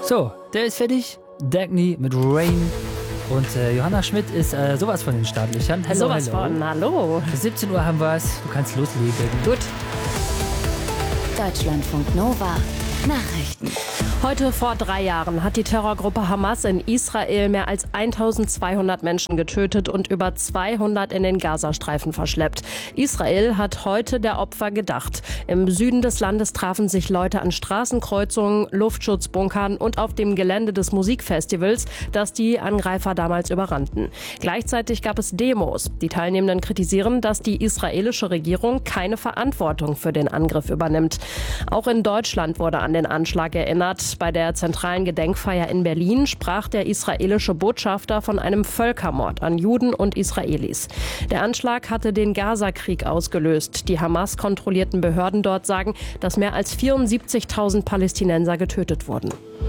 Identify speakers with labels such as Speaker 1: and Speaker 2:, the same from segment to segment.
Speaker 1: So, der ist fertig. Dagny mit Rain. Und Johanna Schmidt ist sowas von den Startlöchern. Hello,
Speaker 2: sowas von, hallo.
Speaker 1: Bis 17 Uhr haben wir es. Du kannst loslegen.
Speaker 2: Gut.
Speaker 3: Deutschlandfunk Nova. Nachrichten.
Speaker 2: Heute vor 3 Jahren hat die Terrorgruppe Hamas in Israel mehr als 1200 Menschen getötet und über 200 in den Gazastreifen verschleppt. Israel hat heute der Opfer gedacht. Im Süden des Landes trafen sich Leute an Straßenkreuzungen, Luftschutzbunkern und auf dem Gelände des Musikfestivals, das die Angreifer damals überrannten. Gleichzeitig gab es Demos. Die Teilnehmenden kritisieren, dass die israelische Regierung keine Verantwortung für den Angriff übernimmt. Auch in Deutschland wurde an den Anschlag erinnert. Bei der zentralen Gedenkfeier in Berlin sprach der israelische Botschafter von einem Völkermord an Juden und Israelis. Der Anschlag hatte den Gaza-Krieg ausgelöst. Die Hamas-kontrollierten Behörden dort sagen, dass mehr als 74.000 Palästinenser getötet wurden.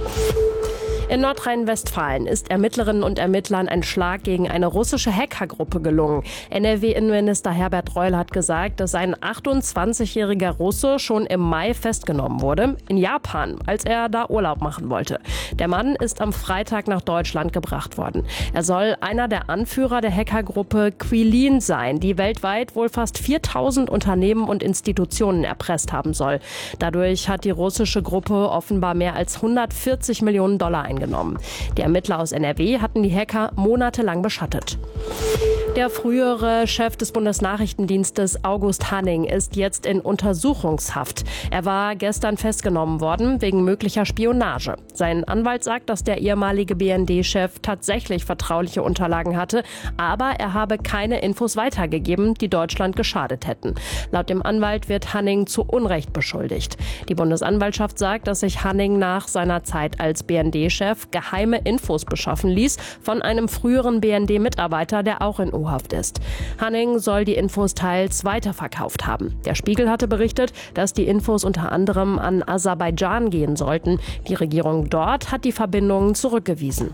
Speaker 2: In Nordrhein-Westfalen ist Ermittlerinnen und Ermittlern ein Schlag gegen eine russische Hackergruppe gelungen. NRW-Innenminister Herbert Reul hat gesagt, dass ein 28-jähriger Russe schon im Mai festgenommen wurde, in Japan, als er da Urlaub machen wollte. Der Mann ist am Freitag nach Deutschland gebracht worden. Er soll einer der Anführer der Hackergruppe Quilin sein, die weltweit wohl fast 4.000 Unternehmen und Institutionen erpresst haben soll. Dadurch hat die russische Gruppe offenbar mehr als 140 Millionen Dollar eingenommen. Die Ermittler aus NRW hatten die Hacker monatelang beschattet. Der frühere Chef des Bundesnachrichtendienstes August Hanning ist jetzt in Untersuchungshaft. Er war gestern festgenommen worden wegen möglicher Spionage. Sein Anwalt sagt, dass der ehemalige BND-Chef tatsächlich vertrauliche Unterlagen hatte, aber er habe keine Infos weitergegeben, die Deutschland geschadet hätten. Laut dem Anwalt wird Hanning zu Unrecht beschuldigt. Die Bundesanwaltschaft sagt, dass sich Hanning nach seiner Zeit als BND-Chef geheime Infos beschaffen ließ von einem früheren BND-Mitarbeiter, der auch in U-Haft ist. Hanning soll die Infos teils weiterverkauft haben. Der Spiegel hatte berichtet, dass die Infos unter anderem an Aserbaidschan gehen sollten. Die Regierung dort hat die Verbindungen zurückgewiesen.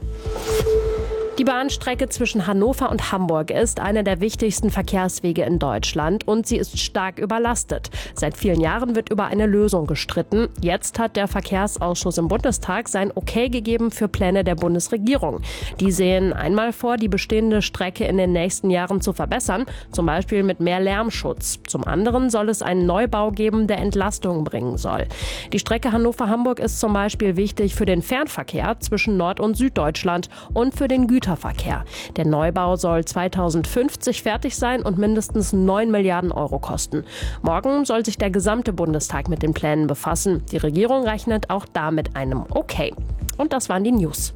Speaker 2: Die Bahnstrecke zwischen Hannover und Hamburg ist eine der wichtigsten Verkehrswege in Deutschland und sie ist stark überlastet. Seit vielen Jahren wird über eine Lösung gestritten. Jetzt hat der Verkehrsausschuss im Bundestag sein Okay gegeben für Pläne der Bundesregierung. Die sehen einmal vor, die bestehende Strecke in den nächsten Jahren zu verbessern, zum Beispiel mit mehr Lärmschutz. Zum anderen soll es einen Neubau geben, der Entlastung bringen soll. Die Strecke Hannover-Hamburg ist zum Beispiel wichtig für den Fernverkehr zwischen Nord- und Süddeutschland und für den Güterverkehr. Der Neubau soll 2050 fertig sein und mindestens 9 Milliarden Euro kosten. Morgen soll sich der gesamte Bundestag mit den Plänen befassen. Die Regierung rechnet auch da mit einem Okay. Und das waren die News.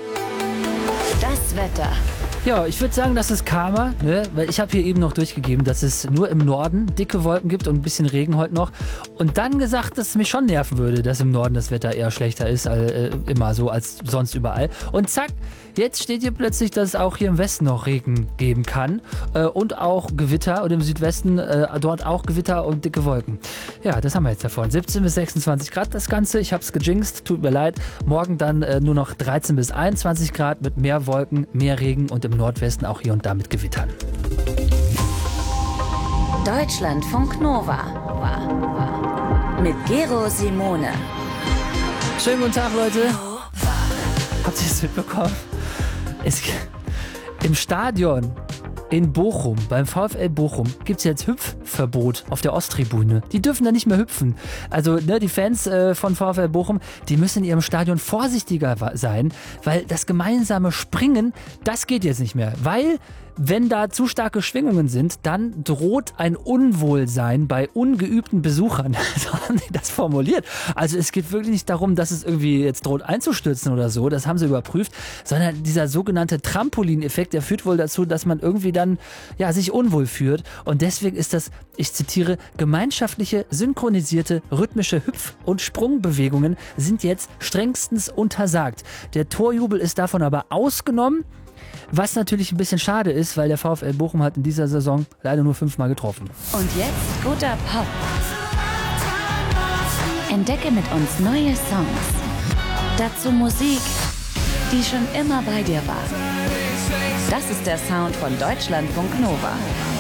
Speaker 3: Das Wetter.
Speaker 1: Ja, ich würde sagen, das ist Karma, ne? Weil ich habe hier eben noch durchgegeben, dass es nur im Norden dicke Wolken gibt und ein bisschen Regen heute noch. Und dann gesagt, dass es mich schon nerven würde, dass im Norden das Wetter eher schlechter ist, immer so als sonst überall. Und zack, jetzt steht hier plötzlich, dass es auch hier im Westen noch Regen geben kann und auch Gewitter und im Südwesten dort auch Gewitter und dicke Wolken. Ja, das haben wir jetzt davon. 17 bis 26 Grad das Ganze. Ich habe es gejinxt, tut mir leid. Morgen dann nur noch 13 bis 21 Grad mit mehr Wolken, mehr Regen und im Nordwesten auch hier und da mit Gewittern.
Speaker 3: Deutschlandfunk Nova. Mit Gero Simone.
Speaker 1: Schönen guten Tag, Leute. Habt ihr es mitbekommen? Im Stadion in Bochum, beim VfL Bochum, gibt es jetzt Hüpfverbot auf der Osttribüne. Die dürfen da nicht mehr hüpfen. Also die Fans von VfL Bochum, die müssen in ihrem Stadion vorsichtiger sein, weil das gemeinsame Springen, das geht jetzt nicht mehr. Weil, wenn da zu starke Schwingungen sind, dann droht ein Unwohlsein bei ungeübten Besuchern. So haben die das formuliert. Also es geht wirklich nicht darum, dass es irgendwie jetzt droht einzustürzen oder so, das haben sie überprüft, sondern dieser sogenannte Trampolineffekt, der führt wohl dazu, dass man irgendwie dann sich unwohl fühlt. Und deswegen ist das, ich zitiere, gemeinschaftliche, synchronisierte, rhythmische Hüpf- und Sprungbewegungen sind jetzt strengstens untersagt. Der Torjubel ist davon aber ausgenommen. Was natürlich ein bisschen schade ist, weil der VfL Bochum hat in dieser Saison leider nur 5-mal getroffen.
Speaker 3: Und jetzt guter Pop. Entdecke mit uns neue Songs. Dazu Musik, die schon immer bei dir war. Das ist der Sound von Deutschlandfunk Nova.